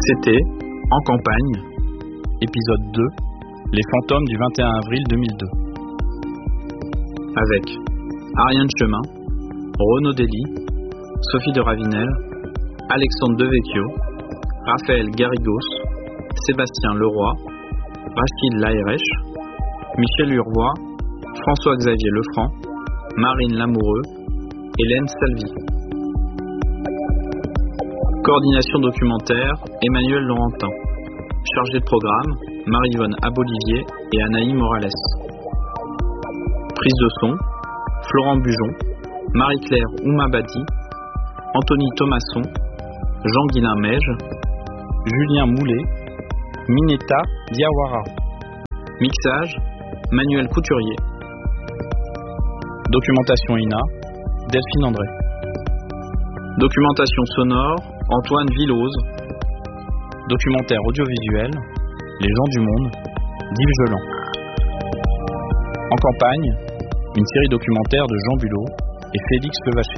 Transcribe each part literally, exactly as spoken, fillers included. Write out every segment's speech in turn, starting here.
C'était En campagne, épisode deux, Les fantômes du vingt et un avril deux mille deux. Avec Ariane Chemin, Renaud Dely, Sophie de Ravinel, Alexandre Devecchio, Raphaël Garrigos, Sébastien Leroy, Rachid Laérech, Michel Urvois, François-Xavier Lefranc, Marine Lamoureux, Hélène Salvi. Coordination documentaire, Emmanuel Laurentin. Chargé de programme, Marie-Yvonne Abolivier et Anaï Morales. Prise de son, Florent Bujon, Marie-Claire Oumabadi, Anthony Thomasson, Jean-Guilain Meige, Julien Moulet, Mineta Diawara. Mixage, Manuel Couturier. Documentation I N A, Delphine André. Documentation sonore, Antoine Villose. Documentaire audiovisuel, Les gens du monde, d'Yves Geland. En campagne, une série documentaire de Jean Bulot et Félix Levaché.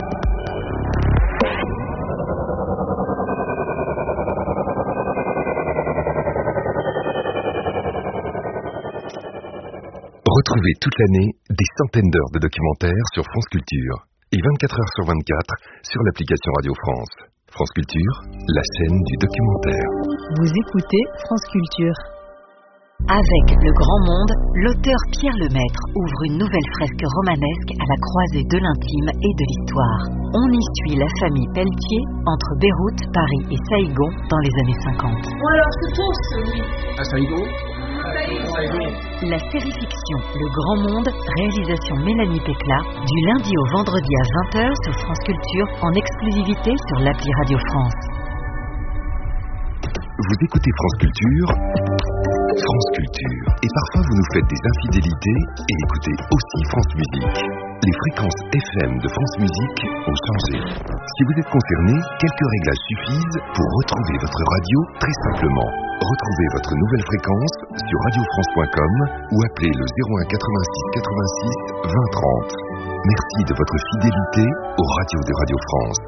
Retrouvez toute l'année des centaines d'heures de documentaires sur France Culture et vingt-quatre heures sur vingt-quatre sur l'application Radio France. France Culture, la chaîne du documentaire. Vous écoutez France Culture. Avec Le Grand Monde, l'auteur Pierre Lemaître ouvre une nouvelle fresque romanesque à la croisée de l'intime et de l'histoire. On y suit la famille Pelletier entre Beyrouth, Paris et Saïgon dans les années cinquante. Bon alors, c'est tous, oui. À Saïgon. La série fiction Le Grand Monde, réalisation Mélanie Pécla, du lundi au vendredi à vingt heures sur France Culture, en exclusivité sur l'appli Radio France. Vous écoutez France Culture, France Culture, et parfois vous nous faites des infidélités et écoutez aussi France Musique. Les fréquences F M de France Musique ont changé. Si vous êtes concerné, quelques réglages suffisent pour retrouver votre radio très simplement. Retrouvez votre nouvelle fréquence sur radio france point com ou appelez le zéro un quatre-vingt-six quatre-vingt-six vingt trente. Merci de votre fidélité aux radios de Radio France.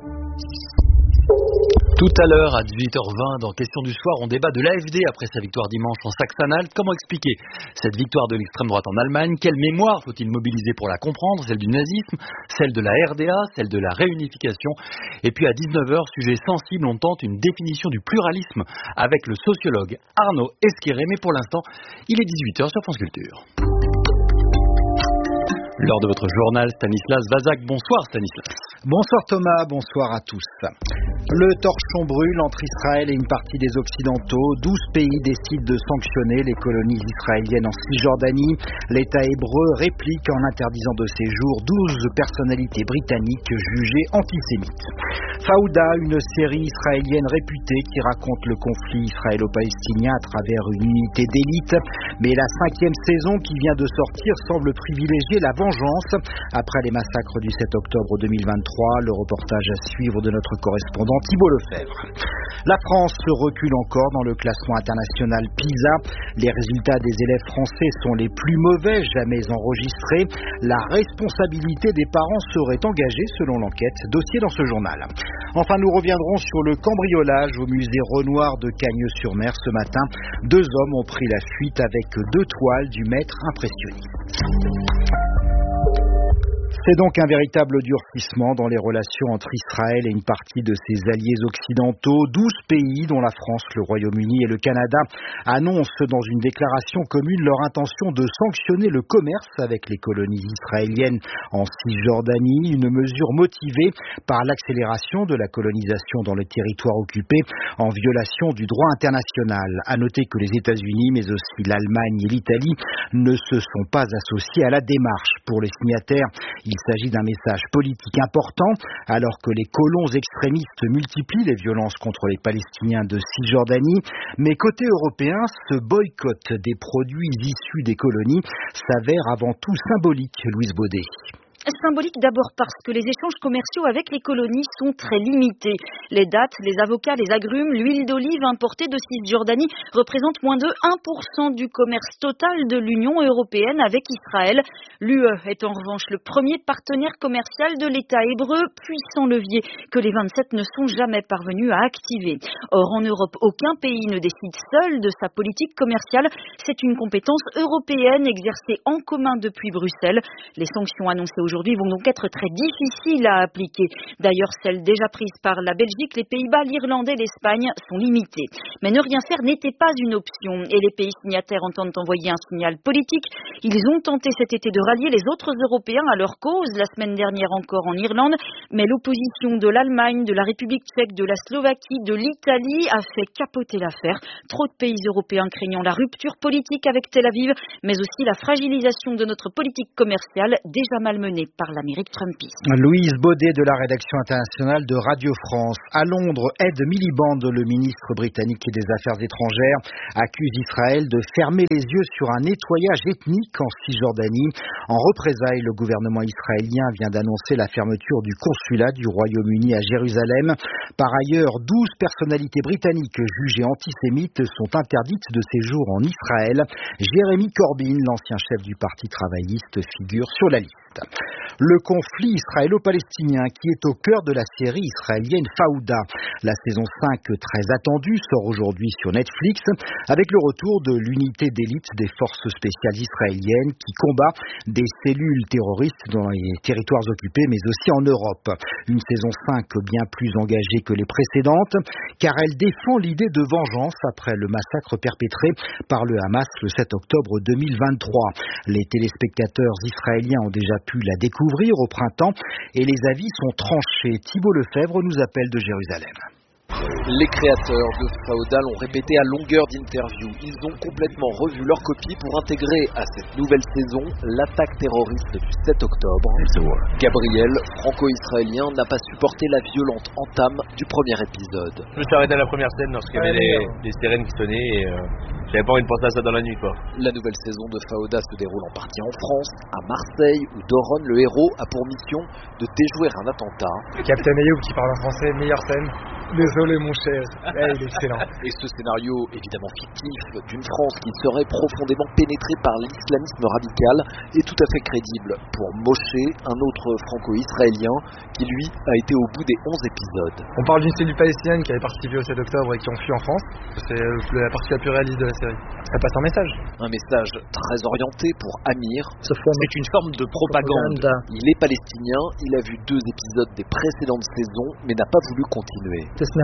Tout à l'heure, à dix-huit heures vingt, dans Question du soir, on débat de l'A F D après sa victoire dimanche en Saxe-Anhalt. Comment expliquer cette victoire de l'extrême droite en Allemagne? Quelle mémoire faut-il mobiliser pour la comprendre? Celle du nazisme, celle de la R D A, celle de la réunification. Et puis à dix-neuf heures, sujet sensible, on tente une définition du pluralisme avec le sociologue Arnaud Esquiré. Mais pour l'instant, il est dix-huit heures sur France Culture. Lors de votre journal, Stanislas Vazak. Bonsoir Stanislas. Bonsoir Thomas, bonsoir à tous. Le torchon brûle entre Israël et une partie des Occidentaux. douze pays décident de sanctionner les colonies israéliennes en Cisjordanie. L'État hébreu réplique en interdisant de séjour douze personnalités britanniques jugées antisémites. Fauda, une série israélienne réputée qui raconte le conflit israélo-palestinien à travers une unité d'élite. Mais la cinquième saison qui vient de sortir semble privilégier la vengeance. Après les massacres du sept octobre deux mille vingt-trois, le reportage à suivre de notre correspondant Thibault Lefebvre. La France se recule encore dans le classement international PISA. Les résultats des élèves français sont les plus mauvais jamais enregistrés. La responsabilité des parents serait engagée selon l'enquête. Dossier dans ce journal. Enfin, nous reviendrons sur le cambriolage au musée Renoir de Cagnes-sur-Mer ce matin. Deux hommes ont pris la fuite avec deux toiles du maître impressionniste. C'est donc un véritable durcissement dans les relations entre Israël et une partie de ses alliés occidentaux. douze pays, dont la France, le Royaume-Uni et le Canada, annoncent dans une déclaration commune leur intention de sanctionner le commerce avec les colonies israéliennes en Cisjordanie, une mesure motivée par l'accélération de la colonisation dans le territoire occupé en violation du droit international. À noter que les États-Unis, mais aussi l'Allemagne et l'Italie, ne se sont pas associés à la démarche. Pour les signataires, il s'agit d'un message politique important, alors que les colons extrémistes multiplient les violences contre les Palestiniens de Cisjordanie. Mais côté européen, ce boycott des produits issus des colonies s'avère avant tout symbolique, Louise Baudet. Symbolique d'abord parce que les échanges commerciaux avec les colonies sont très limités. Les dattes, les avocats, les agrumes, l'huile d'olive importée de Cisjordanie représentent moins de un pour cent du commerce total de l'Union européenne avec Israël. L'U E est en revanche le premier partenaire commercial de l'État hébreu, puissant levier que les vingt-sept ne sont jamais parvenus à activer. Or, en Europe, aucun pays ne décide seul de sa politique commerciale. C'est une compétence européenne exercée en commun depuis Bruxelles. Les sanctions annoncées aujourd'hui vont donc être très difficiles à appliquer. D'ailleurs, celles déjà prises par la Belgique, les Pays-Bas, l'Irlande et l'Espagne sont limitées. Mais ne rien faire n'était pas une option et les pays signataires entendent envoyer un signal politique. Ils ont tenté cet été de rallier les autres Européens à leur cause, la semaine dernière encore en Irlande, mais l'opposition de l'Allemagne, de la République tchèque, de la Slovaquie, de l'Italie a fait capoter l'affaire. Trop de pays européens craignant la rupture politique avec Tel Aviv, mais aussi la fragilisation de notre politique commerciale déjà malmenée par l'Amérique trumpiste. Louise Baudet de la rédaction internationale de Radio France. À Londres, Ed Miliband, le ministre britannique des Affaires étrangères, accuse Israël de fermer les yeux sur un nettoyage ethnique en Cisjordanie. En représailles, le gouvernement israélien vient d'annoncer la fermeture du consulat du Royaume-Uni à Jérusalem. Par ailleurs, douze personnalités britanniques jugées antisémites sont interdites de séjour en Israël. Jérémy Corbyn, l'ancien chef du Parti travailliste, figure sur la liste. Le conflit israélo-palestinien qui est au cœur de la série israélienne Fauda. La saison cinq, très attendue, sort aujourd'hui sur Netflix avec le retour de l'unité d'élite des forces spéciales israéliennes qui combat des cellules terroristes dans les territoires occupés mais aussi en Europe. Une saison cinq bien plus engagée que les précédentes car elle défend l'idée de vengeance après le massacre perpétré par le Hamas le sept octobre deux mille vingt-trois. Les téléspectateurs israéliens ont déjà pu la découvrir au printemps et les avis sont tranchés. Thibault Lefebvre nous appelle de Jérusalem. Les créateurs de Fauda l'ont répété à longueur d'interviews. Ils ont complètement revu leur copie pour intégrer à cette nouvelle saison l'attaque terroriste du sept octobre. Gabriel, franco-israélien, n'a pas supporté la violente entame du premier épisode. Je me suis arrêté à la première scène lorsqu'il y avait les, les sirènes qui sonnaient et euh, j'avais pas envie de penser à ça dans la nuit, quoi. La nouvelle saison de Fauda se déroule en partie en France, à Marseille, où Doron, le héros, a pour mission de déjouer un attentat. Captain Ayoub qui parle en français, meilleure scène. Désolé mon cher, eh, il est excellent. Et ce scénario, évidemment fictif, d'une France qui serait profondément pénétrée par l'islamisme radical, est tout à fait crédible pour Moshe, un autre franco-israélien, qui lui a été au bout des onze épisodes. On parle d'une cellule palestinienne qui avait participé au sept octobre et qui ont fui en France. C'est la partie la plus réaliste de la série. Ça passe un message. Un message très orienté pour Amir. C'est une forme de propagande. Il est palestinien, il a vu deux épisodes des précédentes saisons, mais n'a pas voulu continuer.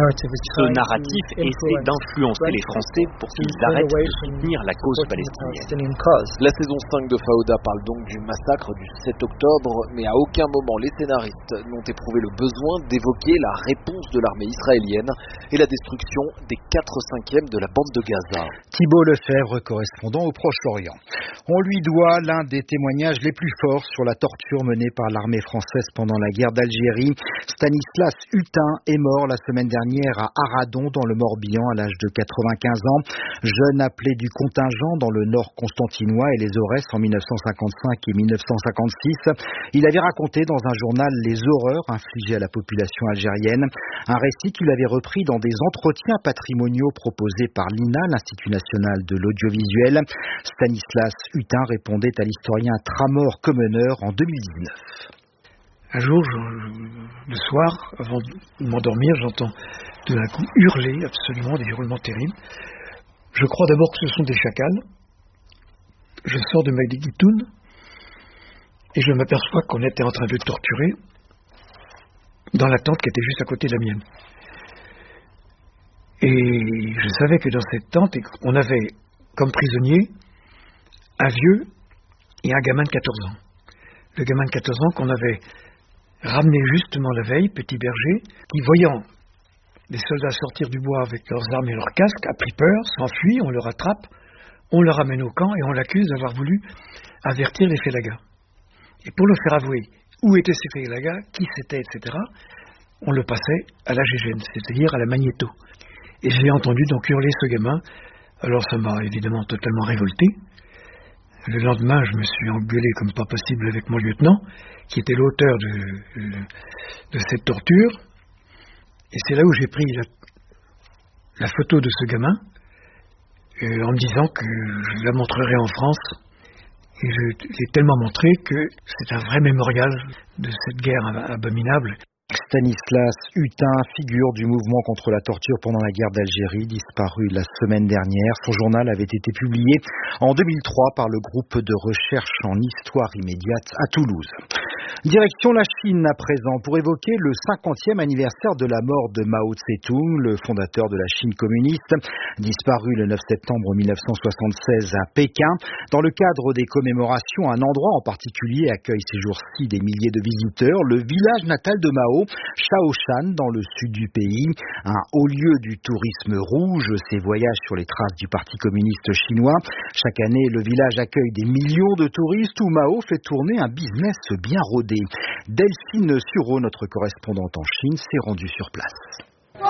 Ce narratif essaie d'influencer les Français pour qu'ils arrêtent de soutenir la cause palestinienne. La saison cinq de Fauda parle donc du massacre du sept octobre, mais à aucun moment les scénaristes n'ont éprouvé le besoin d'évoquer la réponse de l'armée israélienne et la destruction des quatre cinquièmes de la bande de Gaza. Thibault Lefebvre, correspondant au Proche-Orient. On lui doit l'un des témoignages les plus forts sur la torture menée par l'armée française pendant la guerre d'Algérie. Stanislas Hutin est mort la semaine dernière à Aradon dans le Morbihan à l'âge de quatre-vingt-quinze ans. Jeune appelé du contingent dans le nord constantinois et les Aurès en mille neuf cent cinquante-cinq et mille neuf cent cinquante-six, il avait raconté dans un journal les horreurs infligées à la population algérienne. Un récit qu'il avait repris dans des entretiens patrimoniaux proposés par l'I N A, l'Institut national de l'audiovisuel. Stanislas Hutin répondait à l'historien Tramor Comeneur en deux mille dix-neuf. Un jour, je, le soir, avant de m'endormir, j'entends tout d'un coup hurler, absolument, des hurlements terribles. Je crois d'abord que ce sont des chacals. Je sors de ma guitoune et je m'aperçois qu'on était en train de le torturer dans la tente qui était juste à côté de la mienne. Et je savais que dans cette tente, on avait comme prisonnier un vieux et un gamin de quatorze ans. Le gamin de quatorze ans qu'on avait ramené justement la veille, petit berger, qui voyant les soldats sortir du bois avec leurs armes et leurs casques, a pris peur, s'enfuit, on le rattrape, on le ramène au camp et on l'accuse d'avoir voulu avertir les félagas. Et pour le faire avouer où étaient ces félagas, qui c'était, et cetera, on le passait à la gégène, c'est-à-dire à la magnéto. Et j'ai entendu donc hurler ce gamin, alors ça m'a évidemment totalement révolté. Le lendemain, je me suis engueulé comme pas possible avec mon lieutenant, qui était l'auteur de, de cette torture. Et c'est là où j'ai pris la, la photo de ce gamin, euh, en me disant que je la montrerai en France. Et je l'ai tellement montré que c'est un vrai mémorial de cette guerre abominable. Stanislas Hutin, figure du mouvement contre la torture pendant la guerre d'Algérie, disparu la semaine dernière. Son journal avait été publié en deux mille trois par le groupe de recherche en histoire immédiate à Toulouse. Direction la Chine à présent pour évoquer le cinquantième anniversaire de la mort de Mao Tse-tung, le fondateur de la Chine communiste, disparu le neuf septembre mille neuf cent soixante-seize à Pékin. Dans le cadre des commémorations, un endroit en particulier accueille ces jours-ci des milliers de visiteurs, le village natal de Mao, Shaoshan, dans le sud du pays, un haut lieu du tourisme rouge, ses voyages sur les traces du Parti communiste chinois. Chaque année, le village accueille des millions de touristes où Mao fait tourner un business bien rodé. Delphine Sureau, notre correspondante en Chine, s'est rendue sur place.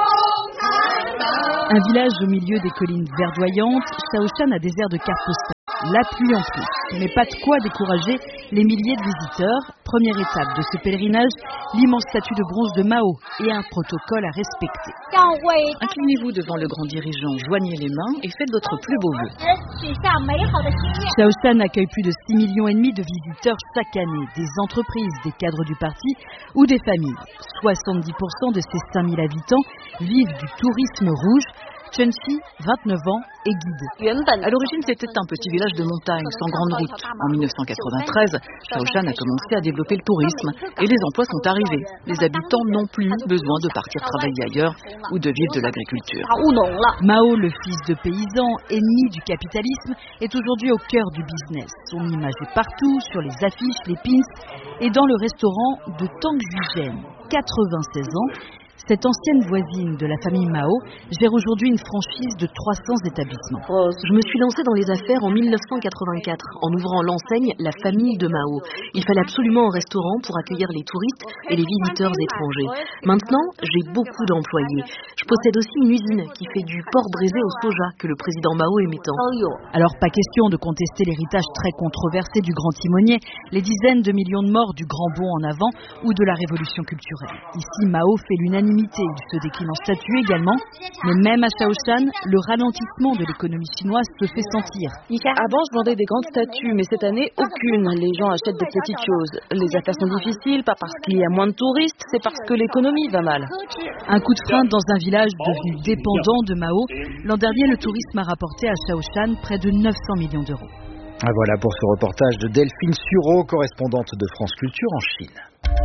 Un village au milieu des collines verdoyantes, Shaoshan a des airs de carte postale. La pluie en plus, mais pas de quoi décourager les milliers de visiteurs. Première étape de ce pèlerinage, l'immense statue de bronze de Mao et un protocole à respecter. Inclinez-vous devant le grand dirigeant, joignez les mains et faites votre plus beau vœu. Shaoshan accueille plus de six millions et demi de visiteurs chaque année, des entreprises, des cadres du parti ou des familles. soixante-dix pour cent de ces cinq mille habitants vivent du tourisme rouge. Chen Xi, vingt-neuf ans, est guide. À l'origine, c'était un petit village de montagne, sans grande route. En mille neuf cent quatre-vingt-treize, Shaoshan a commencé à développer le tourisme et les emplois sont arrivés. Les habitants n'ont plus besoin de partir travailler ailleurs ou de vivre de l'agriculture. Mao, le fils de paysan, ennemi du capitalisme, est aujourd'hui au cœur du business. Son image est partout, sur les affiches, les pins et dans le restaurant de Tang Zhujian. quatre-vingt-seize ans. Cette ancienne voisine de la famille Mao gère aujourd'hui une franchise de trois cents établissements. Je me suis lancée dans les affaires en mille neuf cent quatre-vingt-quatre en ouvrant l'enseigne La Famille de Mao. Il fallait absolument un restaurant pour accueillir les touristes et les visiteurs étrangers. Maintenant, j'ai beaucoup d'employés. Je possède aussi une usine qui fait du porc braisé au soja que le président Mao aimait tant. Alors pas question de contester l'héritage très controversé du grand timonier, les dizaines de millions de morts du grand bond en avant ou de la révolution culturelle. Ici, Mao fait l'unanimité. Il se décline en statue également, mais même à Shaoshan, le ralentissement de l'économie chinoise se fait sentir. Avant, je vendais des grandes statues, mais cette année, aucune. Les gens achètent des petites choses. Les affaires sont difficiles, pas parce qu'il y a moins de touristes, c'est parce que l'économie va mal. Un coup de frein dans un village devenu dépendant de Mao. L'an dernier, le tourisme a rapporté à Shaoshan près de neuf cents millions d'euros. Voilà pour ce reportage de Delphine Sureau, correspondante de France Culture en Chine.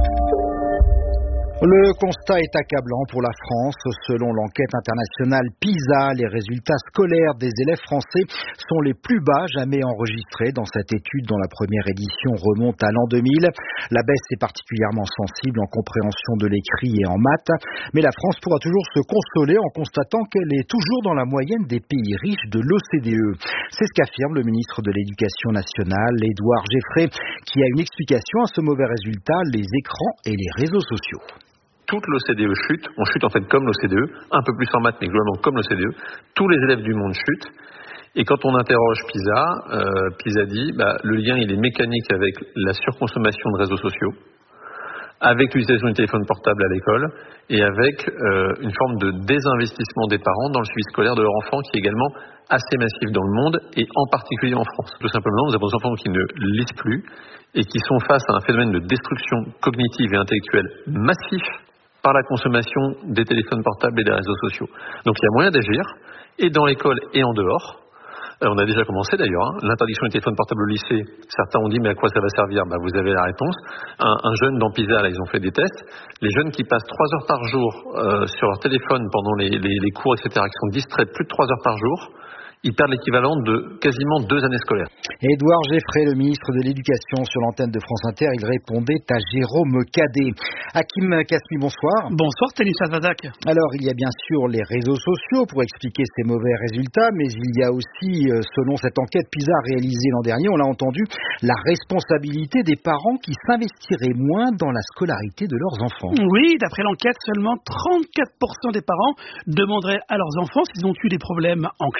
Le constat est accablant pour la France. Selon l'enquête internationale PISA, les résultats scolaires des élèves français sont les plus bas jamais enregistrés dans cette étude dont la première édition remonte à l'an deux mille. La baisse est particulièrement sensible en compréhension de l'écrit et en maths, mais la France pourra toujours se consoler en constatant qu'elle est toujours dans la moyenne des pays riches de l'O C D E. C'est ce qu'affirme le ministre de l'Éducation nationale, Édouard Geffray, qui a une explication à ce mauvais résultat, les écrans et les réseaux sociaux. Toute l'O C D E chute, on chute en fait comme l'O C D E, un peu plus en maths mais globalement comme l'O C D E, tous les élèves du monde chutent, et quand on interroge PISA, euh, PISA dit bah, le lien il est mécanique avec la surconsommation de réseaux sociaux, avec l'utilisation du téléphone portable à l'école, et avec euh, une forme de désinvestissement des parents dans le suivi scolaire de leur enfant qui est également assez massif dans le monde, et en particulier en France. Tout simplement, nous avons des enfants qui ne lisent plus, et qui sont face à un phénomène de destruction cognitive et intellectuelle massif, par la consommation des téléphones portables et des réseaux sociaux. Donc il y a moyen d'agir, et dans l'école et en dehors. Euh, on a déjà commencé d'ailleurs, hein. L'interdiction des téléphones portables au lycée, certains ont dit mais à quoi ça va servir? Bah, vous avez la réponse. Un, un jeune dans PISA, là ils ont fait des tests, les jeunes qui passent trois heures par jour euh, sur leur téléphone pendant les, les, les cours, et cetera, qui sont distraits plus de trois heures par jour, ils perdent l'équivalent de quasiment deux années scolaires. Édouard Geffray, le ministre de l'Éducation, sur l'antenne de France Inter, il répondait à Jérôme Cadet. Hakim Kasmi, bonsoir. Bonsoir, Stanislas Vadak. Alors, il y a bien sûr les réseaux sociaux pour expliquer ces mauvais résultats, mais il y a aussi, selon cette enquête PISA réalisée l'an dernier, on l'a entendu, la responsabilité des parents qui s'investiraient moins dans la scolarité de leurs enfants. Oui, d'après l'enquête, seulement trente-quatre pour cent des parents demanderaient à leurs enfants s'ils ont eu des problèmes en classe.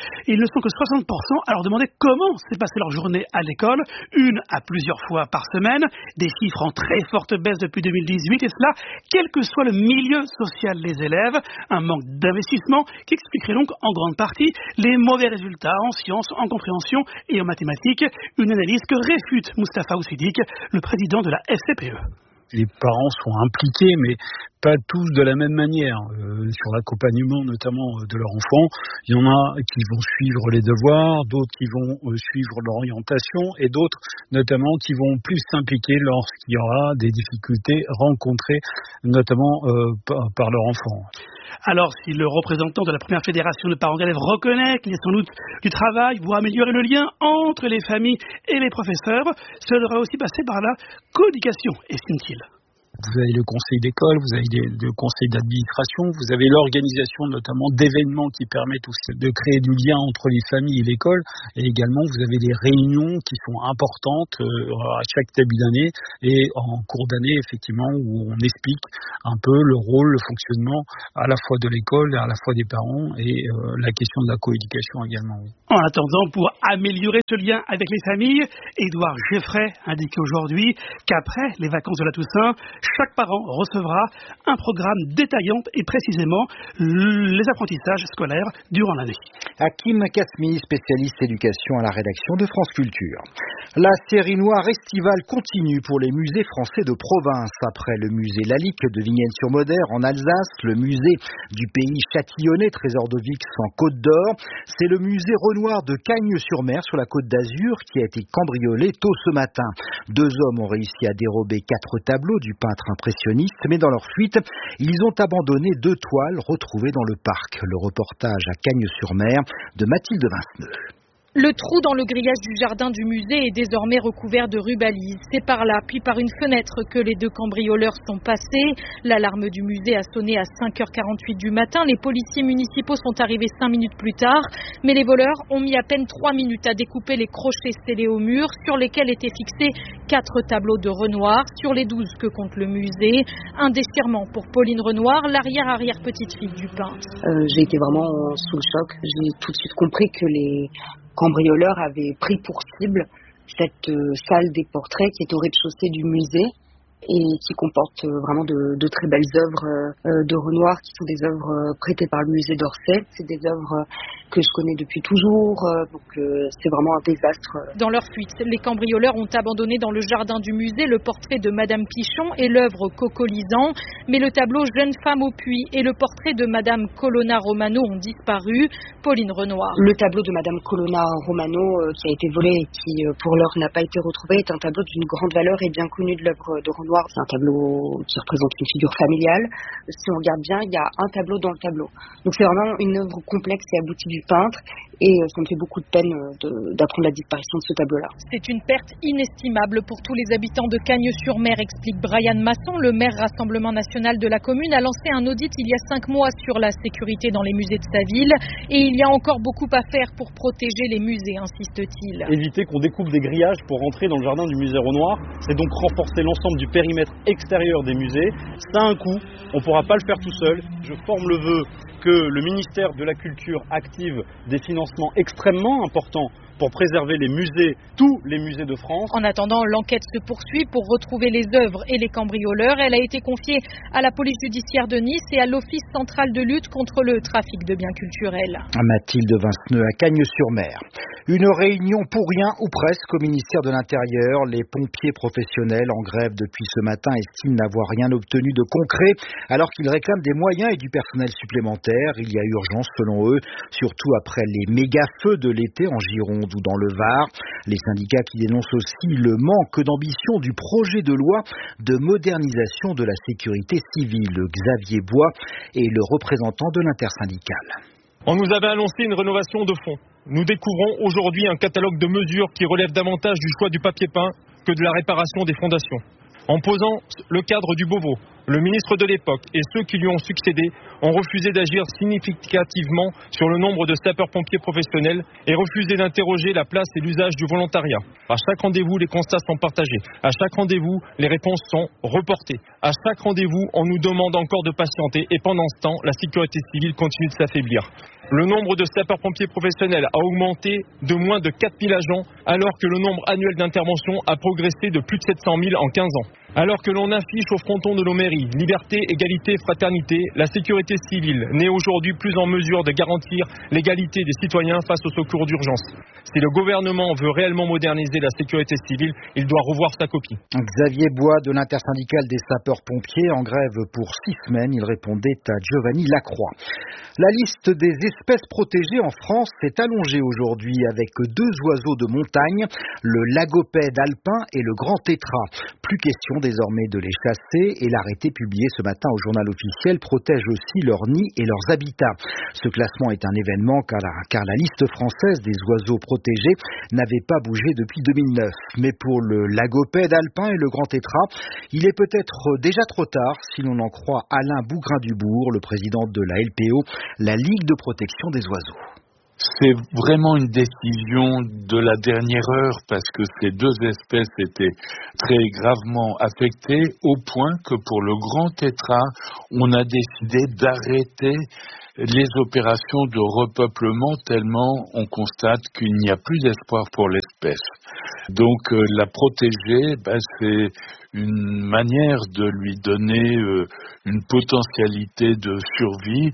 Ils ne sont que soixante pour cent à leur demander comment s'est passée leur journée à l'école, une à plusieurs fois par semaine, des chiffres en très forte baisse depuis deux mille dix-huit, et cela, quel que soit le milieu social des élèves, un manque d'investissement qui expliquerait donc en grande partie les mauvais résultats en sciences, en compréhension et en mathématiques, une analyse que réfute Moustapha Oussidik, le président de la F C P E. Les parents sont impliqués, mais pas tous de la même manière. Euh, sur l'accompagnement notamment de leur enfant, il y en a qui vont suivre les devoirs, d'autres qui vont euh, suivre l'orientation, et d'autres notamment qui vont plus s'impliquer lorsqu'il y aura des difficultés rencontrées, notamment euh, par, par leur enfant. Alors, si le représentant de la première fédération de parents d'élèves reconnaît qu'il y a sans doute du travail pour améliorer le lien entre les familles et les professeurs, cela devrait aussi passer par la coéducation, estime-t-il. Vous avez le conseil d'école, vous avez le conseil d'administration, vous avez l'organisation notamment d'événements qui permettent aussi de créer du lien entre les familles et l'école, et également vous avez des réunions qui sont importantes à chaque début d'année et en cours d'année effectivement où on explique un peu le rôle, le fonctionnement à la fois de l'école, à la fois des parents et euh, la question de la coéducation également. Oui. En attendant, pour améliorer ce lien avec les familles, Édouard Geffray indique aujourd'hui qu'après les vacances de la Toussaint, chaque parent recevra un programme détaillant et précisément les apprentissages scolaires durant l'année. Hakim Kasmi, spécialiste éducation à la rédaction de France Culture. La série noire estivale continue pour les musées français de province. Après le musée Lalique de Vignelles-sur-Moder en Alsace, le musée du pays châtillonnais Trésor de Vix en Côte d'Or, c'est le musée Renoir de Cagnes-sur-Mer sur la Côte d'Azur qui a été cambriolé tôt ce matin. Deux hommes ont réussi à dérober quatre tableaux du peintre impressionniste, mais dans leur fuite, ils ont abandonné deux toiles retrouvées dans le parc. Le reportage à Cagnes-sur-Mer de Mathilde Vinceneux. Le trou dans le grillage du jardin du musée est désormais recouvert de rubalises. C'est par là, puis par une fenêtre que les deux cambrioleurs sont passés. L'alarme du musée a sonné à cinq heures quarante-huit du matin. Les policiers municipaux sont arrivés cinq minutes plus tard. Mais les voleurs ont mis à peine trois minutes à découper les crochets scellés au mur sur lesquels étaient fixés quatre tableaux de Renoir sur les douze que compte le musée. Un déchirement pour Pauline Renoir, l'arrière-arrière-petite-fille du peintre. Euh, j'ai été vraiment sous le choc. J'ai tout de suite compris que les cambrioleurs avaient pris pour cible cette euh, salle des portraits qui est au rez-de-chaussée du musée et qui comporte euh, vraiment de, de très belles œuvres euh, de Renoir qui sont des œuvres euh, prêtées par le musée d'Orsay. C'est des œuvres euh, que je connais depuis toujours, euh, donc euh, c'est vraiment un désastre. Dans leur fuite, les cambrioleurs ont abandonné dans le jardin du musée le portrait de Madame Pichon et l'œuvre Cocolisant, mais le tableau Jeune femme au puits et le portrait de Madame Colonna Romano ont disparu. Pauline Renoir. Le tableau de Madame Colonna Romano euh, qui a été volé et qui, euh, pour l'heure, n'a pas été retrouvé est un tableau d'une grande valeur et bien connu de l'œuvre de Renoir. C'est un tableau qui représente une figure familiale. Si on regarde bien, il y a un tableau dans le tableau. Donc c'est vraiment une œuvre complexe et aboutie du peintre. Et ça me fait beaucoup de peine de, d'apprendre la disparition de ce tableau-là. C'est une perte inestimable pour tous les habitants de Cagnes-sur-Mer, explique Brian Masson. Le maire Rassemblement National de la commune a lancé un audit il y a cinq mois sur la sécurité dans les musées de sa ville. Et il y a encore beaucoup à faire pour protéger les musées, insiste-t-il. Éviter qu'on découpe des grillages pour rentrer dans le jardin du musée Renoir, c'est donc renforcer l'ensemble du périmètre extérieur des musées. Ça a un coût, on ne pourra pas le faire tout seul. Je forme le vœu que le ministère de la Culture active des financements extrêmement importants pour préserver les musées, tous les musées de France. En attendant, l'enquête se poursuit pour retrouver les œuvres et les cambrioleurs. Elle a été confiée à la police judiciaire de Nice et à l'Office central de lutte contre le trafic de biens culturels. Mathilde Vinceneux à Cagnes-sur-Mer. Une réunion pour rien ou presque au ministère de l'Intérieur. Les pompiers professionnels en grève depuis ce matin estiment n'avoir rien obtenu de concret alors qu'ils réclament des moyens et du personnel supplémentaire. Il y a urgence selon eux, surtout après les méga-feux de l'été en Gironde ou dans le Var. Les syndicats qui dénoncent aussi le manque d'ambition du projet de loi de modernisation de la sécurité civile. Xavier Bois est le représentant de l'intersyndicale. On nous avait annoncé une rénovation de fond. Nous découvrons aujourd'hui un catalogue de mesures qui relève davantage du choix du papier peint que de la réparation des fondations. En posant le cadre du Beauvau, Le ministre de l'époque et ceux qui lui ont succédé ont refusé d'agir significativement sur le nombre de sapeurs-pompiers professionnels et refusé d'interroger la place et l'usage du volontariat. À chaque rendez-vous, les constats sont partagés. À chaque rendez-vous, les réponses sont reportées. À chaque rendez-vous, on nous demande encore de patienter et pendant ce temps, la sécurité civile continue de s'affaiblir. Le nombre de sapeurs-pompiers professionnels a augmenté de moins de quatre mille agents alors que le nombre annuel d'interventions a progressé de plus de sept cent mille en quinze ans. Alors que l'on affiche au fronton de nos mairies liberté, égalité, fraternité, la sécurité civile n'est aujourd'hui plus en mesure de garantir l'égalité des citoyens face aux secours d'urgence. Si le gouvernement veut réellement moderniser la sécurité civile, il doit revoir sa copie. Xavier Bois de l'intersyndicale des sapeurs-pompiers en grève pour six semaines. Il répondait à Giovanni Lacroix. La liste des espèces protégées en France s'est allongée aujourd'hui avec deux oiseaux de montagne, le lagopède alpin et le grand tétras. Plus question désormais de les chasser et l'arrêté publié ce matin au journal officiel protège aussi leurs nids et leurs habitats. Ce classement est un événement car la, car la liste française des oiseaux protégés n'avait pas bougé depuis deux mille neuf. Mais pour le lagopède alpin et le grand tétras, il est peut-être déjà trop tard si l'on en croit Alain Bougrain-Dubourg, le président de la L P O, la Ligue de protection des oiseaux. C'est vraiment une décision de la dernière heure parce que ces deux espèces étaient très gravement affectées au point que pour le grand tétras, on a décidé d'arrêter les opérations de repeuplement tellement on constate qu'il n'y a plus d'espoir pour l'espèce. Donc euh, la protéger, ben, c'est une manière de lui donner euh, une potentialité de survie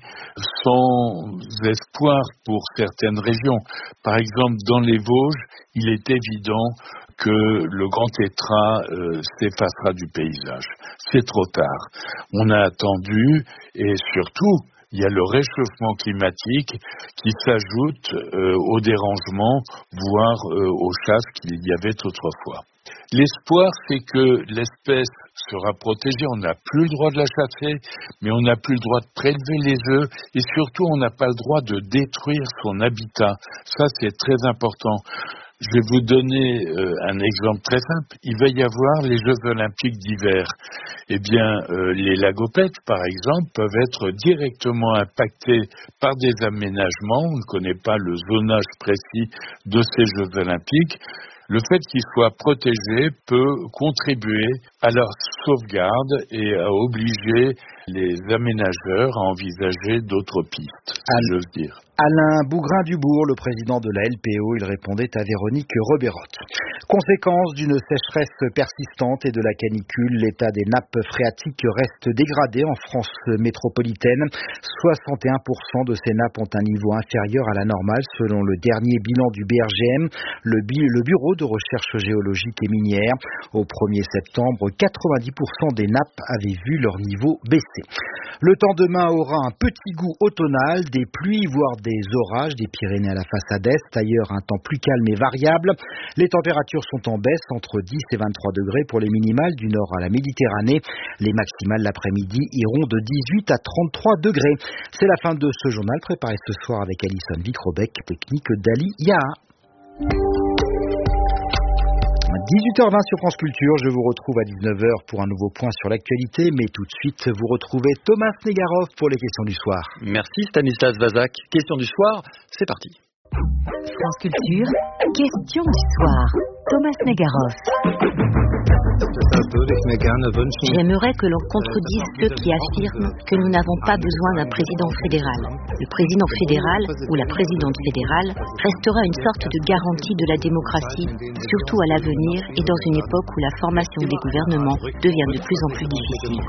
sans espoir pour certaines régions. Par exemple, dans les Vosges, il est évident que le grand tétras euh, s'effacera du paysage. C'est trop tard. On a attendu et surtout, il y a le réchauffement climatique qui s'ajoute euh, au dérangement, voire euh, aux chasses qu'il y avait autrefois. L'espoir, c'est que l'espèce sera protégée. On n'a plus le droit de la chasser, mais on n'a plus le droit de prélever les œufs et surtout, on n'a pas le droit de détruire son habitat. Ça, c'est très important. Je vais vous donner euh, un exemple très simple. Il va y avoir les Jeux Olympiques d'hiver. Eh bien, euh, les lagopèdes, par exemple, peuvent être directement impactés par des aménagements. On ne connaît pas le zonage précis de ces Jeux Olympiques. Le fait qu'ils soient protégés peut contribuer à leur sauvegarde et à obliger les aménageurs à envisager d'autres pistes, si j'ose dire. Alain Bougrain-Dubourg, le président de la L P O, il répondait à Véronique Reberotte. Conséquence d'une sécheresse persistante et de la canicule, l'état des nappes phréatiques reste dégradé en France métropolitaine. soixante et un pour cent de ces nappes ont un niveau inférieur à la normale selon le dernier bilan du B R G M, le, le Bureau de recherche géologique et minière. Au premier septembre, quatre-vingt-dix pour cent des nappes avaient vu leur niveau baisser. Le temps demain aura un petit goût automnal, des pluies voire des orages des Pyrénées à la façade est, ailleurs un temps plus calme et variable. Les températures sont en baisse entre dix et vingt-trois degrés pour les minimales du nord à la Méditerranée. Les maximales l'après-midi iront de dix-huit à trente-trois degrés. C'est la fin de ce journal préparé ce soir avec Alison Vicrobec, technique d'Ali Yaha. dix-huit heures vingt sur France Culture, je vous retrouve à dix-neuf heures pour un nouveau point sur l'actualité, mais tout de suite, vous retrouvez Thomas Negaroff pour les questions du soir. Merci Stanislas Vazak. Question du soir, c'est parti. France Culture, question du soir. Thomas Negaroff. J'aimerais que l'on contredise ceux qui affirment que nous n'avons pas besoin d'un président fédéral. Le président fédéral ou la présidente fédérale restera une sorte de garantie de la démocratie, surtout à l'avenir et dans une époque où la formation des gouvernements devient de plus en plus difficile.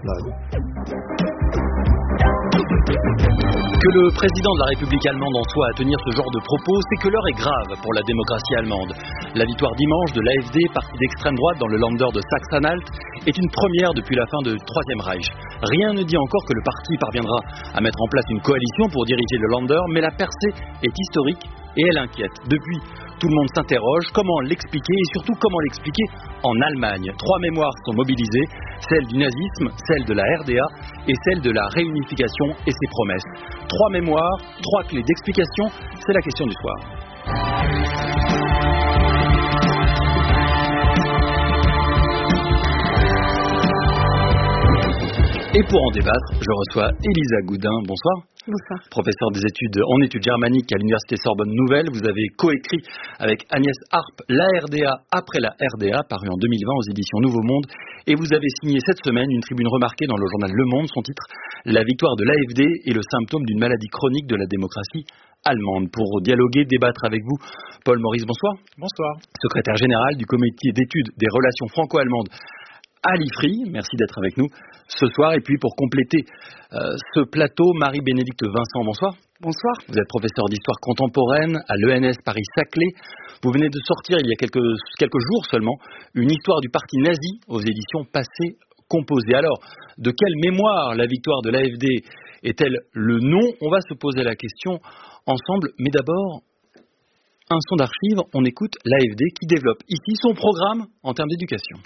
Que le président de la République allemande en soit à tenir ce genre de propos, c'est que l'heure est grave pour la démocratie allemande. La victoire dimanche de l'A F D, parti d'extrême droite dans le Länder de Sachsen-Anhalt, est une première depuis la fin du Troisième Reich. Rien ne dit encore que le parti parviendra à mettre en place une coalition pour diriger le Länder, mais la percée est historique et elle inquiète. Depuis, tout le monde s'interroge comment l'expliquer et surtout comment l'expliquer en Allemagne. Trois mémoires sont mobilisées, celle du nazisme, celle de la R D A et celle de la réunification et ses promesses. Trois mémoires, trois clés d'explication, c'est la question du soir. Et pour en débattre, je reçois Elisa Goudin. Bonsoir. Bonsoir. Professeur des études en études germaniques à l'Université Sorbonne Nouvelle. Vous avez coécrit avec Agnès Harp l'A R D A après la R D A, paru en deux mille vingt aux éditions Nouveau Monde. Et vous avez signé cette semaine une tribune remarquée dans le journal Le Monde. Son titre, La victoire de l'A F D est le symptôme d'une maladie chronique de la démocratie allemande. Pour dialoguer, débattre avec vous, Paul Maurice, bonsoir. Bonsoir. Secrétaire général du comité d'études des relations franco-allemandes à l'I F R I. Merci d'être avec nous ce soir. Et puis pour compléter euh, ce plateau, Marie-Bénédicte Vincent, bonsoir. Bonsoir. Vous êtes professeur d'histoire contemporaine à l'E N S Paris-Saclay. Vous venez de sortir il y a quelques, quelques jours seulement une histoire du parti nazi aux éditions Passé Composé. Alors, de quelle mémoire la victoire de l'A F D est-elle le nom? On va se poser la question ensemble, mais d'abord, un son d'archives, on écoute l'A F D qui développe ici son programme en termes d'éducation.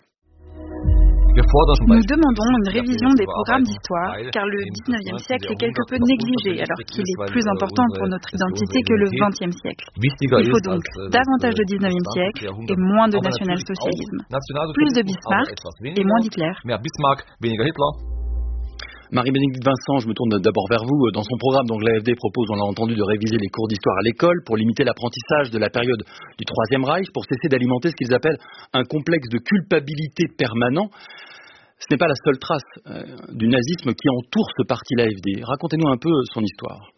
Nous demandons une révision des programmes d'histoire, car le dix-neuvième siècle est quelque peu négligé, alors qu'il est plus important pour notre identité que le vingtième siècle. Il faut donc davantage de dix-neuvième siècle et moins de national-socialisme. Plus de Bismarck et moins d'Hitler. Marie-Bénédicte Vincent, je me tourne d'abord vers vous. Dans son programme, donc, l'A F D propose, on l'a entendu, de réviser les cours d'histoire à l'école pour limiter l'apprentissage de la période du Troisième Reich, pour cesser d'alimenter ce qu'ils appellent un complexe de culpabilité permanent. Ce n'est pas la seule trace euh, du nazisme qui entoure ce parti l'A F D. Racontez-nous un peu son histoire.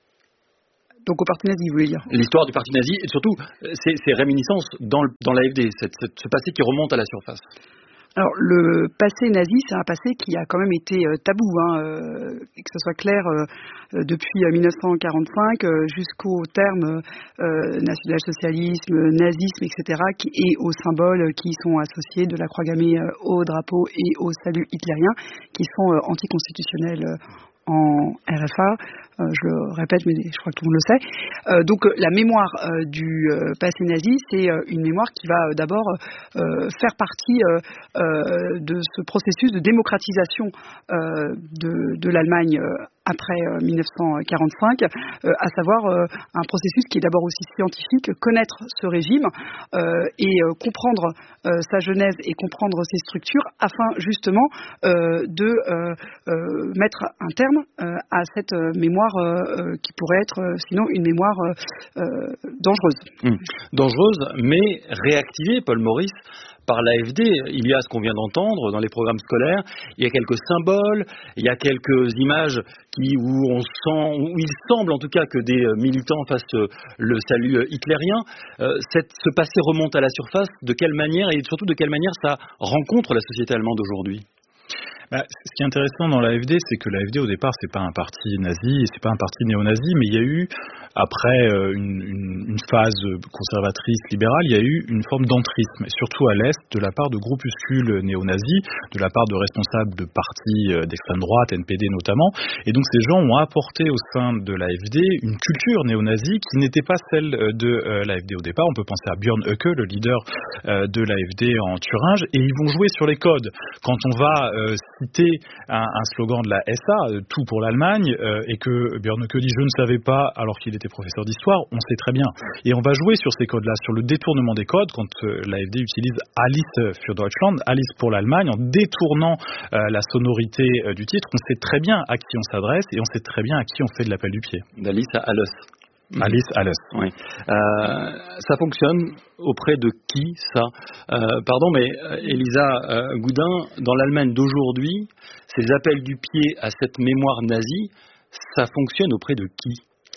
Donc au parti nazi, vous voulez dire? L'histoire du parti nazi et surtout ses, ses réminiscences dans, le, dans l'A F D, cette, cette, ce passé qui remonte à la surface. Alors, le passé nazi, c'est un passé qui a quand même été euh, tabou, hein, euh, et que ce soit clair, euh, depuis euh, mille neuf cent quarante-cinq euh, jusqu'au terme euh, national-socialisme, nazisme, et cetera, qui, et aux symboles qui sont associés de la croix gammée euh, au drapeau et au salut hitlérien, qui sont euh, anticonstitutionnels euh, en R F A, euh, je le répète, mais je crois que tout le monde le sait. Euh, donc la mémoire euh, du euh, passé nazi, c'est euh, une mémoire qui va euh, d'abord euh, faire partie euh, euh, de ce processus de démocratisation euh, de, de l'Allemagne euh, après euh, mille neuf cent quarante-cinq, euh, à savoir euh, un processus qui est d'abord aussi scientifique, connaître ce régime euh, et euh, comprendre euh, sa genèse et comprendre ses structures, afin justement euh, de euh, euh, mettre un terme euh, à cette euh, mémoire euh, qui pourrait être euh, sinon une mémoire euh, euh, dangereuse. Mmh. Dangereuse, mais réactivée, Paul Maurice, par l'A F D. Il y a ce qu'on vient d'entendre dans les programmes scolaires, il y a quelques symboles, il y a quelques images qui, où on sent, où il semble en tout cas que des militants fassent le salut hitlérien. Euh, cette, ce passé remonte à la surface. De quelle manière, et surtout de quelle manière ça rencontre la société allemande aujourd'hui? Bah, ce qui est intéressant dans l'A F D, c'est que l'A F D au départ, c'est pas un parti nazi, et c'est pas un parti néo-nazi, mais il y a eu, après euh, une, une, une phase conservatrice libérale, il y a eu une forme d'entrisme, et surtout à l'Est, de la part de groupuscules néo-nazis, de la part de responsables de partis euh, d'extrême droite, N P D notamment, et donc ces gens ont apporté au sein de l'A F D une culture néo-nazie qui n'était pas celle de euh, l'A F D au départ. On peut penser à Björn Höcke, le leader euh, de l'A F D en Thuringe, et ils vont jouer sur les codes. Quand on va euh, citer un, un slogan de la S A, euh, tout pour l'Allemagne, euh, et que Björn Höcke dit je ne savais pas alors qu'il était professeur d'histoire, on sait très bien. Et on va jouer sur ces codes-là, sur le détournement des codes, quand euh, l'A F D utilise Alice für Deutschland, Alice pour l'Allemagne, en détournant euh, la sonorité euh, du titre, on sait très bien à qui on s'adresse et on sait très bien à qui on fait de l'appel du pied. D'Alice à Alice. Alice Alice. Oui. Euh, ça fonctionne auprès de qui, ça euh, Pardon, mais Elisa euh, Goudin, dans l'Allemagne d'aujourd'hui, ces appels du pied à cette mémoire nazie, ça fonctionne auprès de qui?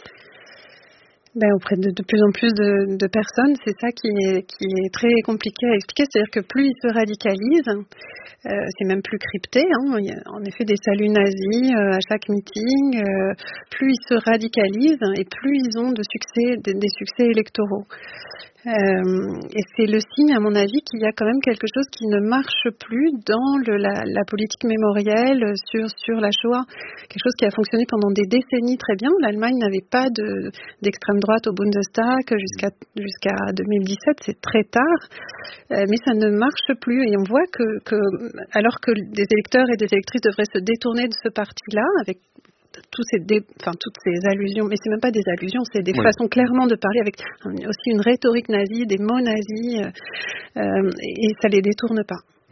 Ben, auprès de, de plus en plus de, de personnes, c'est ça qui est, qui est très compliqué à expliquer. C'est-à-dire que plus ils se radicalisent, euh, c'est même plus crypté, hein. Il y a en effet des saluts nazis euh, à chaque meeting. Euh, plus ils se radicalisent et plus ils ont de succès, de, des succès électoraux. Euh, et c'est le signe, à mon avis, qu'il y a quand même quelque chose qui ne marche plus dans le, la, la politique mémorielle sur, sur la Shoah. Quelque chose qui a fonctionné pendant des décennies très bien. L'Allemagne n'avait pas de, d'extrême droite au Bundestag jusqu'à, jusqu'à deux mille dix-sept, c'est très tard. Euh, mais ça ne marche plus. Et on voit que, que, alors que des électeurs et des électrices devraient se détourner de ce parti-là, avec tous ces dé... enfin, toutes ces allusions, mais c'est même pas des allusions, c'est des oui. façons clairement de parler avec aussi une rhétorique nazie, des mots nazis, euh, et ça les détourne pas.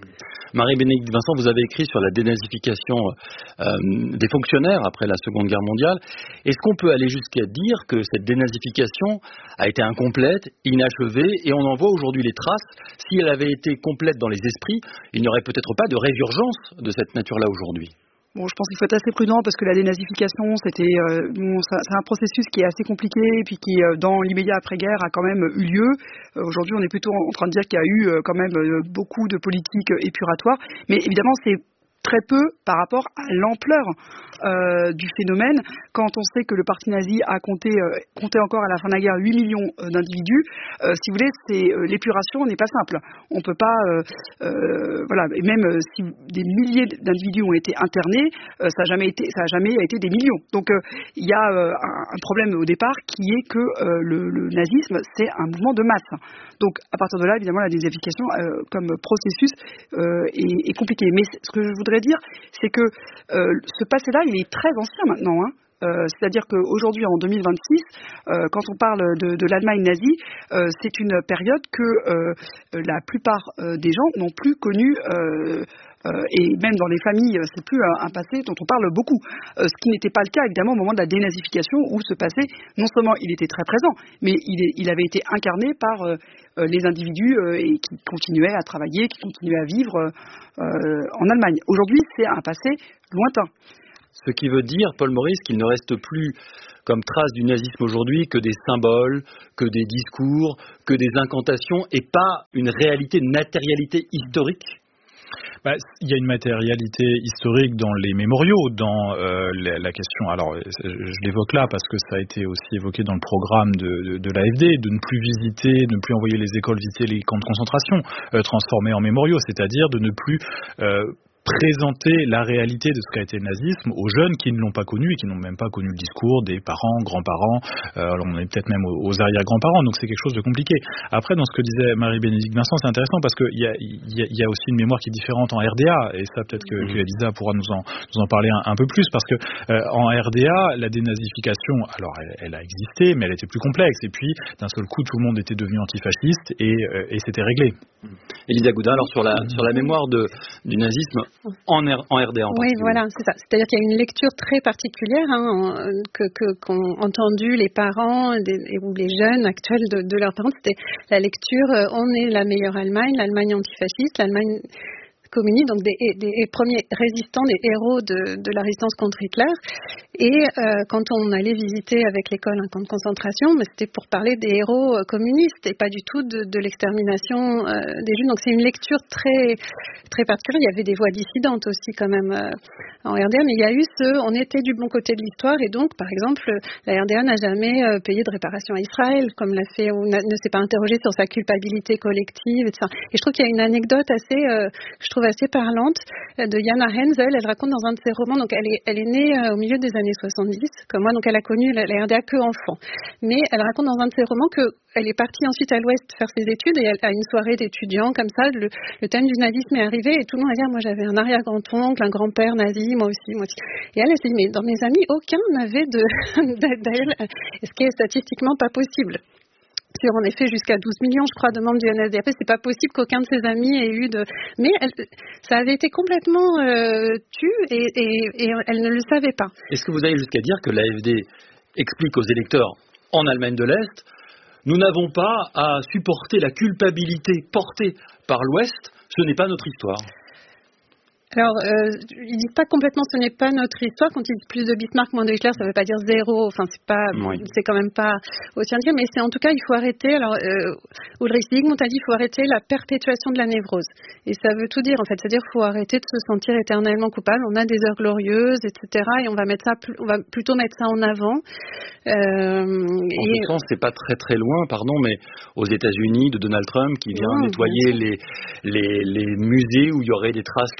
Marie-Bénédicte Vincent, vous avez écrit sur la dénazification euh, des fonctionnaires après la Seconde Guerre mondiale. Est-ce qu'on peut aller jusqu'à dire que cette dénazification a été incomplète, inachevée, et on en voit aujourd'hui les traces? Si elle avait été complète dans les esprits, il n'y aurait peut-être pas de résurgence de cette nature-là aujourd'hui. Bon, je pense qu'il faut être assez prudent parce que la dénazification, c'était, euh, bon, ça, c'est un processus qui est assez compliqué et puis qui, euh, dans l'immédiat après-guerre, a quand même eu lieu. Euh, aujourd'hui, on est plutôt en train de dire qu'il y a eu euh, quand même euh, beaucoup de politiques épuratoires, mais évidemment, c'est très peu par rapport à l'ampleur euh, du phénomène. Quand on sait que le parti nazi a compté, euh, compté encore à la fin de la guerre huit millions euh, d'individus, euh, si vous voulez, c'est, euh, l'épuration n'est pas simple. On peut pas, euh, euh, voilà, et même euh, si des milliers d'individus ont été internés, euh, ça n'a jamais été, ça a jamais été des millions. Donc euh, il y a euh, un, un problème au départ qui est que euh, le, le nazisme, c'est un mouvement de masse. Donc à partir de là, évidemment, la dénazification euh, comme processus euh, est, est compliquée. Mais ce que je voudrais dire, c'est que euh, ce passé-là, il est très ancien maintenant. Hein. Euh, c'est-à-dire qu'aujourd'hui, en deux mille vingt-six, euh, quand on parle de, de l'Allemagne nazie, euh, c'est une période que euh, la plupart euh, des gens n'ont plus connue. Euh, Euh, et même dans les familles, c'est plus un, un passé dont on parle beaucoup. Euh, ce qui n'était pas le cas, évidemment, au moment de la dénazification, où ce passé, non seulement il était très présent, mais il, est, il avait été incarné par euh, les individus euh, et qui continuaient à travailler, qui continuaient à vivre euh, en Allemagne. Aujourd'hui, c'est un passé lointain. Ce qui veut dire, Paul Maurice, qu'il ne reste plus comme trace du nazisme aujourd'hui que des symboles, que des discours, que des incantations, et pas une réalité, une matérialité historique. Bah, il y a une matérialité historique dans les mémoriaux, dans euh, la, la question. Alors, je l'évoque là parce que ça a été aussi évoqué dans le programme de, de, de l'A F D, de ne plus visiter, de ne plus envoyer les écoles visiter les camps de concentration, euh, transformés en mémoriaux, c'est-à-dire de ne plus euh, présenter la réalité de ce qu'a été le nazisme aux jeunes qui ne l'ont pas connu et qui n'ont même pas connu le discours des parents, grands-parents, euh, alors on est peut-être même aux, aux arrière-grands-parents, donc c'est quelque chose de compliqué. Après, dans ce que disait Marie-Bénédicte Vincent, c'est intéressant parce qu'il y a, y, a, y a aussi une mémoire qui est différente en R D A, et ça peut-être que, que Elisa pourra nous en, nous en parler un, un peu plus, parce que euh, en R D A, la dénazification, alors elle, elle a existé, mais elle était plus complexe, et puis d'un seul coup, tout le monde était devenu antifasciste, et, euh, et c'était réglé. Elisa Goudin, alors sur la, sur la mémoire de, du nazisme, En, R, en R D A en Oui, voilà, c'est ça. C'est-à-dire qu'il y a une lecture très particulière hein, que, que, qu'ont entendu les parents des, ou les jeunes actuels de, de leurs parents. C'était la lecture euh, on est la meilleure Allemagne, l'Allemagne antifasciste, l'Allemagne communiste, donc des, des, des premiers résistants, des héros de, de la résistance contre Hitler. Et euh, quand on allait visiter avec l'école un camp de concentration, mais c'était pour parler des héros euh, communistes et pas du tout de, de l'extermination euh, des Juifs. Donc c'est une lecture très très particulière. Il y avait des voix dissidentes aussi quand même euh, en R D A, mais il y a eu ce, on était du bon côté de l'histoire et donc par exemple la R D A n'a jamais euh, payé de réparation à Israël comme l'a fait ou ne s'est pas interrogé sur sa culpabilité collective, et cetera. Et je trouve qu'il y a une anecdote assez, euh, je trouve assez parlante de Jana Hensel. Elle raconte dans un de ses romans, donc elle est, elle est née au milieu des années soixante-dix, comme moi, donc elle a connu la, la R D A que enfant. Mais elle raconte dans un de ses romans qu'elle est partie ensuite à l'Ouest faire ses études et elle, à une soirée d'étudiants, comme ça, le, le thème du nazisme est arrivé et tout le monde a dit, ah, moi j'avais un arrière-grand-oncle, un grand-père nazi, moi aussi, moi aussi. Et elle, elle s'est dit, mais dans mes amis, aucun n'avait de, d'elle, ce qui est statistiquement pas possible. Sur en effet jusqu'à douze millions, je crois, de membres du N S D A P. C'est pas possible qu'aucun de ses amis ait eu de. Mais elle, ça avait été complètement euh, tu et, et, et elle ne le savait pas. Est-ce que vous allez jusqu'à dire que l'A F D explique aux électeurs en Allemagne de l'Est, nous n'avons pas à supporter la culpabilité portée par l'Ouest, ce n'est pas notre histoire? Alors, euh, ils disent pas complètement ce n'est pas notre histoire. Quand ils disent plus de Bismarck, moins de Hitler, ça veut pas dire zéro. Enfin, c'est pas, oui. c'est quand même pas aussi dire. Mais c'est en tout cas, il faut arrêter. Alors, euh, Ulrich Zygmunt a dit il faut arrêter la perpétuation de la névrose. Et ça veut tout dire en fait. C'est-à-dire qu'il faut arrêter de se sentir éternellement coupable. On a des heures glorieuses, et cetera. Et on va mettre ça, on va plutôt mettre ça en avant. Euh, en et... ce sens, c'est pas très très loin, pardon, mais aux États-Unis de Donald Trump qui vient non, nettoyer les, les les musées où il y aurait des traces trop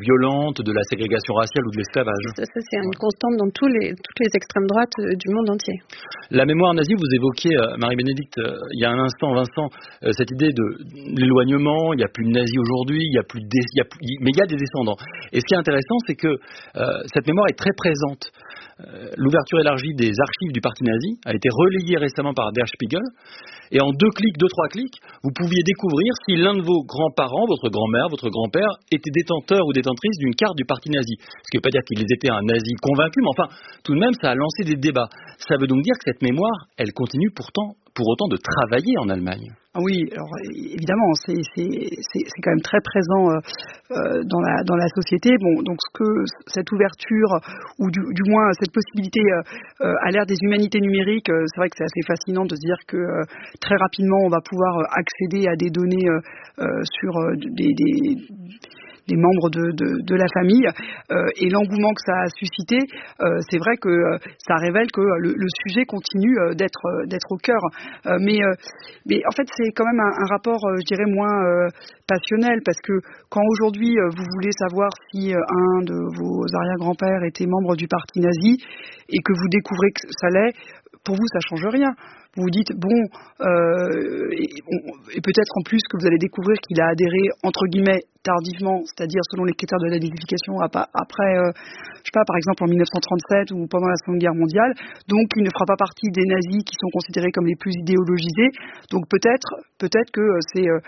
violente de la ségrégation raciale ou de l'esclavage. Ça, ça c'est une constante dans tous les, toutes les extrêmes droites du monde entier. La mémoire nazie, vous évoquiez, Marie-Bénédicte, il y a un instant, Vincent, cette idée de l'éloignement, il n'y a plus de nazis aujourd'hui, il y a plus de, il y a plus, mais il y a des descendants. Et ce qui est intéressant, c'est que euh, cette mémoire est très présente. Euh, l'ouverture élargie des archives du parti nazi a été relayée récemment par Der Spiegel, et en deux clics, deux, trois clics, vous pouviez découvrir si l'un de vos grands-parents, votre grand-mère, votre grand-père, était détenteur ou détentrice d'une carte du parti nazi. Ce qui ne veut pas dire qu'ils étaient un nazi convaincu, mais enfin, tout de même, ça a lancé des débats. Ça veut donc dire que cette mémoire, elle continue pourtant, pour autant de travailler en Allemagne. Ah oui, alors évidemment, c'est, c'est, c'est, c'est quand même très présent euh, euh, dans la dans la société. Bon, donc ce que cette ouverture ou du, du moins cette possibilité euh, à l'ère des humanités numériques, euh, c'est vrai que c'est assez fascinant de se dire que euh, très rapidement on va pouvoir accéder à des données euh, euh, sur euh, des, des des membres de, de, de la famille euh, et l'engouement que ça a suscité, euh, c'est vrai que euh, ça révèle que le, le sujet continue euh, d'être euh, d'être au cœur. Euh, mais euh, mais en fait c'est quand même un, un rapport, euh, je dirais moins euh, passionnel, parce que quand aujourd'hui euh, vous voulez savoir si euh, un de vos arrière-grands-pères était membre du parti nazi et que vous découvrez que ça l'est, pour vous ça change rien. Vous vous dites, bon, euh, et, et peut-être en plus que vous allez découvrir qu'il a adhéré, entre guillemets, tardivement, c'est-à-dire selon les critères de l'identification, après, euh, je sais pas, par exemple en mille neuf cent trente-sept ou pendant la Seconde Guerre mondiale, donc il ne fera pas partie des nazis qui sont considérés comme les plus idéologisés, donc peut-être, peut-être que c'est... Euh,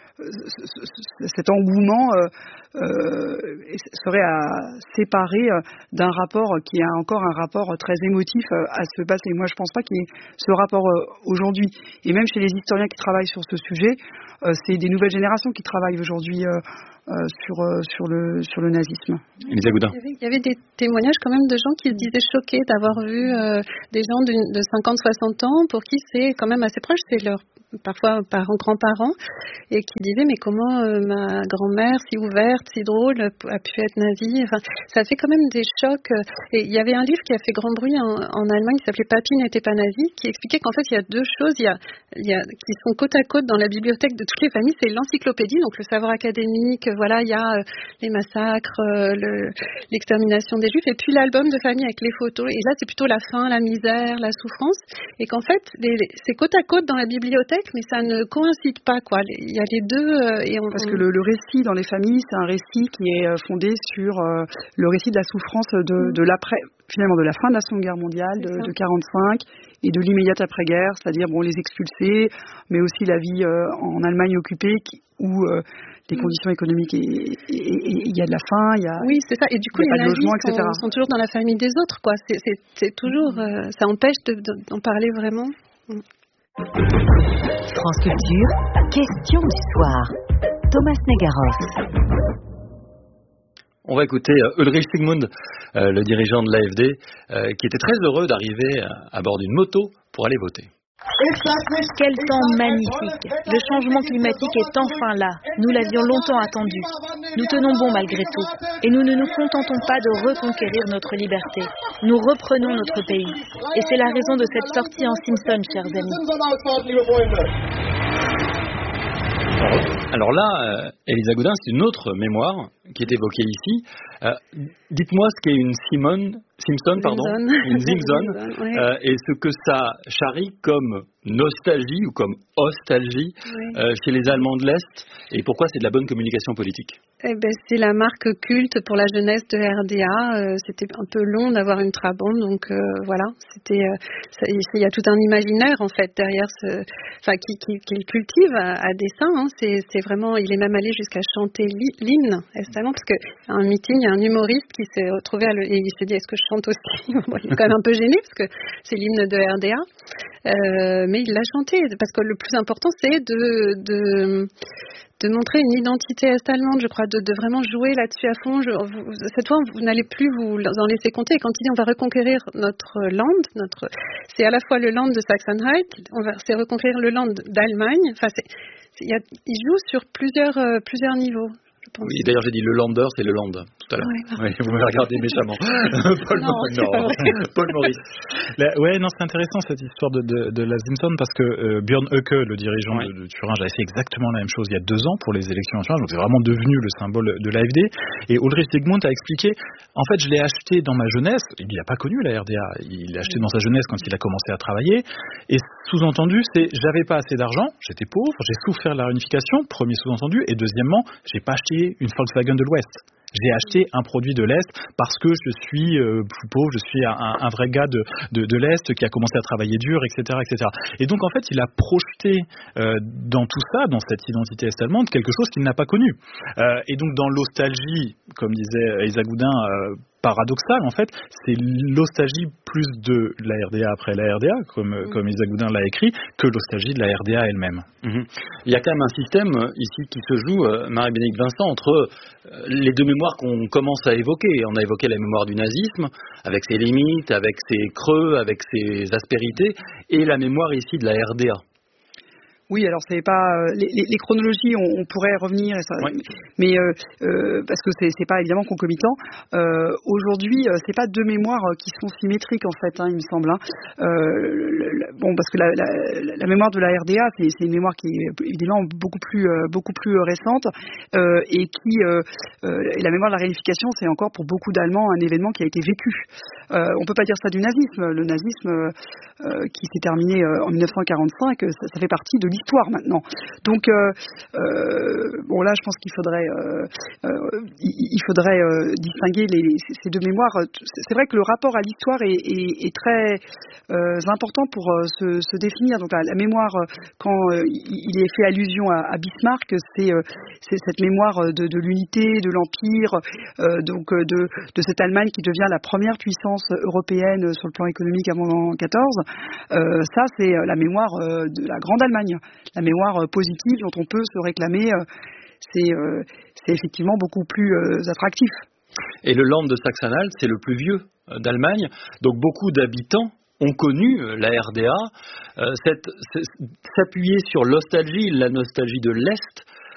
cet engouement euh, euh, serait à séparer euh, d'un rapport qui a encore un rapport très émotif euh, à ce passé. Moi, je pense pas qu'il y ait ce rapport euh, aujourd'hui. Et même chez les historiens qui travaillent sur ce sujet, euh, c'est des nouvelles générations qui travaillent aujourd'hui euh, euh, sur euh, sur le sur le nazisme. Elisa Goudin. Il y avait, il y avait des témoignages quand même de gens qui se disaient choqués d'avoir vu euh, des gens de cinquante soixante ans pour qui c'est quand même assez proche, c'est leur parfois parents, grands-parents, et qui disaient mais comment euh, ma grand-mère si ouverte, si drôle a pu être nazie. Enfin, ça fait quand même des chocs. Et il y avait un livre qui a fait grand bruit en, en Allemagne qui s'appelait Papy n'était pas nazi, qui expliquait qu'en fait il y a deux choses il y a, il y a, qui sont côte à côte dans la bibliothèque de toutes les familles. C'est l'encyclopédie, donc le savoir académique, voilà, il y a euh, les massacres, euh, le, l'extermination des juifs, et puis l'album de famille avec les photos. Et là c'est plutôt la faim, la misère, la souffrance, et qu'en fait les, les, c'est côte à côte dans la bibliothèque, mais ça ne coïncide pas, quoi. Il y a les deux. Euh, et on, Parce que le, le récit dans les familles, c'est un récit qui est fondé sur euh, le récit de la souffrance de, de l'après, finalement de la fin de la Seconde Guerre mondiale, de, de quarante-cinq, et de l'immédiate après-guerre, c'est-à-dire bon les expulsés, mais aussi la vie euh, en Allemagne occupée, qui, où euh, les conditions économiques, il y a de la faim, il y a, oui, c'est ça. Et du coup, les nazis logements, et cetera. Sont, sont toujours dans la famille des autres, quoi. C'est, c'est, c'est toujours, euh, ça empêche de, de, d'en parler vraiment. Mm. France Culture, question du soir. Thomas Negaroff. On va écouter Ulrich Sigmund, euh, le dirigeant de l'A F D, euh, qui était très heureux d'arriver à, à bord d'une moto pour aller voter. Quel temps magnifique! Le changement climatique est enfin là. Nous l'avions longtemps attendu. Nous tenons bon malgré tout. Et nous ne nous contentons pas de reconquérir notre liberté. Nous reprenons notre pays. Et c'est la raison de cette sortie en Simpson, chers amis. Alors là, euh, Elisa Goudin, c'est une autre mémoire qui est évoquée ici. Euh, dites-moi ce qu'est une Simone, Simpson, pardon, une Simpson, oui. euh, et ce que ça charrie comme nostalgie ou comme nostalgie oui. euh, chez les Allemands de l'Est, et pourquoi c'est de la bonne communication politique. Eh ben, c'est la marque culte pour la jeunesse de R D A. Euh, c'était un peu long d'avoir une Trabant, donc euh, voilà. C'était, euh, ça, il y a tout un imaginaire en fait derrière ce, enfin qui, qui, qui cultive à, à dessein. Hein. C'est, c'est vraiment, il est même allé jusqu'à chanter l'hymne allemand, parce que à un meeting, il y a un humoriste qui s'est retrouvé à le, et il s'est dit est-ce que je chante aussi. Bon, il est quand même un peu gêné parce que c'est l'hymne de R D A, euh, mais il l'a chanté parce que le plus important c'est de, de de montrer une identité est-allemande, je crois, de, de vraiment jouer là-dessus à fond. Je, vous, cette fois, vous n'allez plus vous en laisser compter. Et quand il dit on va reconquérir notre land, notre, c'est à la fois le land de Saxonheit, on va, c'est reconquérir le land d'Allemagne. Enfin, c'est, c'est, il, y a, il joue sur plusieurs, euh, plusieurs niveaux. je pense. Oui, d'ailleurs, j'ai dit le Lander, c'est le Land, tout à l'heure. Ouais, oui, vous m'avez regardé méchamment. Paul, non, non. Paul Maurice. La, ouais, non, c'est intéressant cette histoire de, de, de la Simpson parce que euh, Björn Höcke, le dirigeant ouais. de, de Thuringe, a fait exactement la même chose il y a deux ans pour les élections en Thuringe, donc c'est vraiment devenu le symbole de l'A F D. Et Ulrich Sigmund a expliqué, en fait, je l'ai acheté dans ma jeunesse, il n'a pas connu la R D A, il l'a acheté dans sa jeunesse quand il a commencé à travailler, et sous-entendu, c'est j'avais pas assez d'argent, j'étais pauvre, j'ai souffert de la réunification, premier sous-entendu, et deuxièmement, j'ai pas acheté une Volkswagen de l'Ouest. J'ai acheté un produit de l'Est parce que je suis euh, plus pauvre, je suis un, un vrai gars de, de, de l'Est qui a commencé à travailler dur, et cetera, et cetera. Et donc en fait, il a projeté euh, dans tout ça, dans cette identité est-allemande, quelque chose qu'il n'a pas connu. Euh, et donc dans l'ostalgie, comme disait Elsa Goudin, euh, paradoxal, en fait, c'est l'ostalgie plus de la R D A après la R D A, comme, mmh. comme Elsa Goudin l'a écrit, que l'ostalgie de la R D A elle-même. Mmh. Il y a quand même un système ici qui se joue, euh, Marie-Bénédicte Vincent, entre euh, les deux mémoires qu'on commence à évoquer. On a évoqué la mémoire du nazisme, avec ses limites, avec ses creux, avec ses aspérités, et la mémoire ici de la R D A. Oui, alors c'est pas les, les, les chronologies, on, on pourrait revenir, et ça, ouais. mais euh, euh, parce que c'est, c'est pas évidemment concomitant. Euh, aujourd'hui, c'est pas deux mémoires qui sont symétriques en fait, hein, il me semble. Hein. Euh, le, le, bon, parce que la, la, la mémoire de la R D A, c'est, c'est une mémoire qui est évidemment beaucoup plus euh, beaucoup plus récente euh, et qui euh, euh, et la mémoire de la réunification, c'est encore pour beaucoup d'Allemands un événement qui a été vécu. Euh, on peut pas dire ça du nazisme. Le nazisme euh, qui s'est terminé en dix-neuf cent quarante-cinq, ça, ça fait partie de l'histoire maintenant. Donc euh, euh, bon là je pense qu'il faudrait euh, euh, il faudrait euh, distinguer les, ces deux mémoires. C'est vrai que le rapport à l'histoire est, est, est très euh, important pour euh, se, se définir. Donc la, la mémoire, quand euh, il est fait allusion à, à Bismarck, c'est, euh, c'est cette mémoire de, de l'unité, de l'empire, euh, donc de, de cette Allemagne qui devient la première puissance européenne sur le plan économique avant quatorze. Euh, ça c'est la mémoire euh, de la grande Allemagne. La mémoire euh, positive dont on peut se réclamer, euh, c'est, euh, c'est effectivement beaucoup plus euh, attractif. Et le Land de Saxe-Anhalt, c'est le plus vieux euh, d'Allemagne, donc beaucoup d'habitants ont connu euh, la R D A. Euh, cette, cette, s'appuyer sur l'ostalgie, la nostalgie de l'Est,